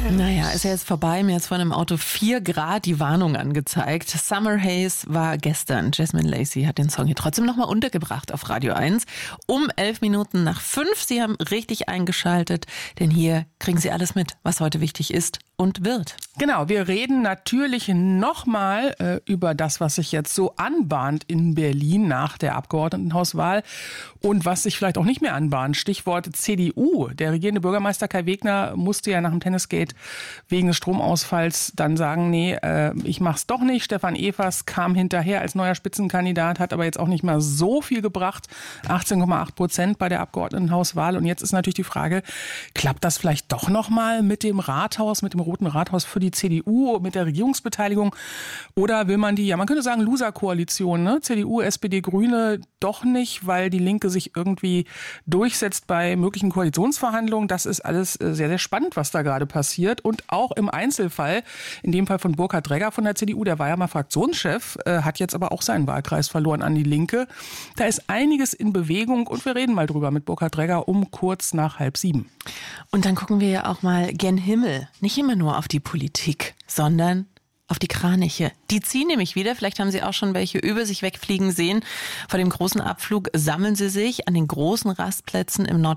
Naja, ist ja jetzt vorbei. Mir hat vorhin im Auto 4 Grad die Warnung angezeigt. Summer Haze war gestern. Jasmine Lacey hat den Song hier trotzdem nochmal untergebracht auf Radio 1. Um 11:11. Sie haben richtig eingeschaltet, denn hier kriegen Sie alles mit, was heute wichtig ist und wird. Genau, wir reden natürlich nochmal über das, was sich jetzt so anbahnt in Berlin nach der Abgeordnetenhauswahl und was sich vielleicht auch nicht mehr anbahnt. Stichwort CDU. Der regierende Bürgermeister Kai Wegner musste ja nach dem Tennisgate wegen des Stromausfalls dann sagen, nee, ich mach's doch nicht. Stefan Evers kam hinterher als neuer Spitzenkandidat, hat aber jetzt auch nicht mehr so viel gebracht. 18,8% bei der Abgeordnetenhauswahl. Und jetzt ist natürlich die Frage, klappt das vielleicht doch nochmal mit dem Rathaus, mit dem Roten Rathaus für die CDU, mit der Regierungsbeteiligung? Oder will man die, ja man könnte sagen Loser-Koalition, ne? CDU, SPD, Grüne doch nicht, weil die Linke sich irgendwie durchsetzt bei möglichen Koalitionsverhandlungen. Das ist alles sehr, sehr spannend, was da gerade passiert. Und auch im Einzelfall, in dem Fall von Burkhard Dregger von der CDU, der war ja mal Fraktionschef, hat jetzt aber auch seinen Wahlkreis verloren an die Linke. Da ist einiges in Bewegung und wir reden mal drüber mit Burkhard Dregger um kurz nach 6:30. Und dann gucken wir ja auch mal gen Himmel. Nicht immer nur auf die Politik, sondern auf die Kraniche. Die ziehen nämlich wieder, vielleicht haben Sie auch schon welche über sich wegfliegen sehen. Vor dem großen Abflug sammeln sie sich an den großen Rastplätzen im